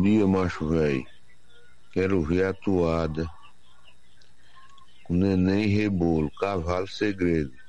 dia, macho velho. Quero ver a toada com neném e rebolo, cavalo segredo.